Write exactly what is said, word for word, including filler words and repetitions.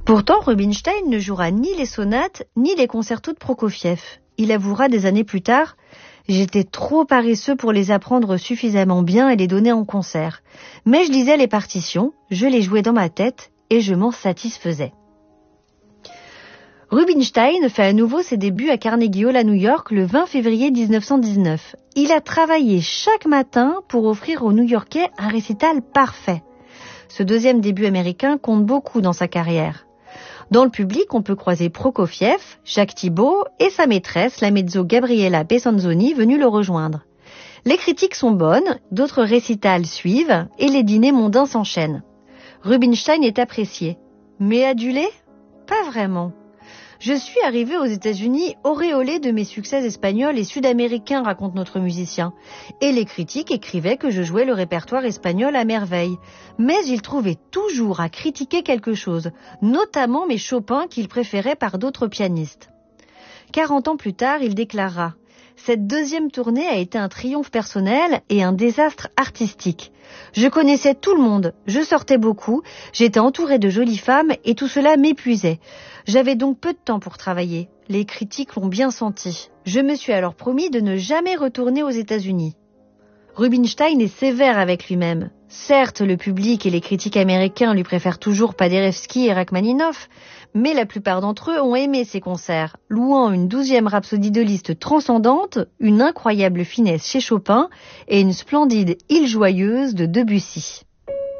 Pourtant, Rubinstein ne jouera ni les sonates ni les concertos de Prokofiev. Il avouera des années plus tard « J'étais trop paresseux pour les apprendre suffisamment bien et les donner en concert. Mais je lisais les partitions, je les jouais dans ma tête et je m'en satisfaisais. » Rubinstein fait à nouveau ses débuts à Carnegie Hall à New York le vingt février mille neuf cent dix-neuf. Il a travaillé chaque matin pour offrir aux New-Yorkais un récital parfait. Ce deuxième début américain compte beaucoup dans sa carrière. Dans le public, on peut croiser Prokofiev, Jacques Thibaud et sa maîtresse, la mezzo Gabriela Pessonzoni, venue le rejoindre. Les critiques sont bonnes, d'autres récitals suivent et les dîners mondains s'enchaînent. Rubinstein est apprécié. Mais adulé ? Pas vraiment. Je suis arrivé aux États-Unis auréolé de mes succès espagnols et sud-américains, raconte notre musicien. Et les critiques écrivaient que je jouais le répertoire espagnol à merveille. Mais ils trouvaient toujours à critiquer quelque chose, notamment mes Chopin qu'ils préféraient par d'autres pianistes. Quarante ans plus tard, il déclara « Cette deuxième tournée a été un triomphe personnel et un désastre artistique. Je connaissais tout le monde, je sortais beaucoup, j'étais entouré de jolies femmes et tout cela m'épuisait. J'avais donc peu de temps pour travailler. Les critiques l'ont bien senti. Je me suis alors promis de ne jamais retourner aux États-Unis. » Rubinstein est sévère avec lui-même. Certes, le public et les critiques américains lui préfèrent toujours Paderewski et Rachmaninoff, mais la plupart d'entre eux ont aimé ses concerts, louant une douzième rhapsodie de Liszt transcendante, une incroyable finesse chez Chopin et une splendide île joyeuse de Debussy.